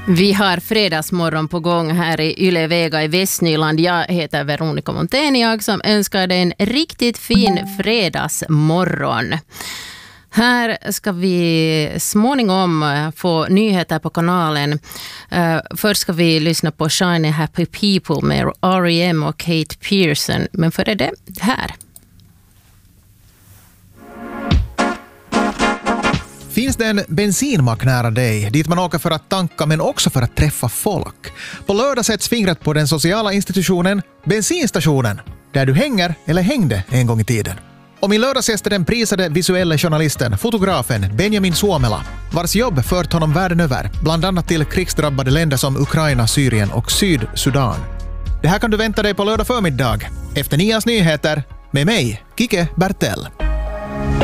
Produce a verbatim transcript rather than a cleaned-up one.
Vi har fredagsmorgon på gång här i Yle Vega i Västnyland. Jag heter Veronica Monteniag som önskar dig en riktigt fin fredagsmorgon. Här ska vi småningom få nyheter på kanalen. Uh, först ska vi lyssna på Shiny Happy People med R E M och Kate Pearson. Men före det, här. Finns det en bensinmack nära dig dit man åker för att tanka men också för att träffa folk? På lördag sätts fingret på den sociala institutionen Bensinstationen, där du hänger eller hängde en gång i tiden. Och min lördagsgäst är den prisade visuella journalisten, fotografen Benjamin Suomela, vars jobb fört honom världen över, bland annat till krigsdrabbade länder som Ukraina, Syrien och Sydsudan. Det här kan du vänta dig på lördag förmiddag, efter Nias nyheter, med mig, Kike Bertell.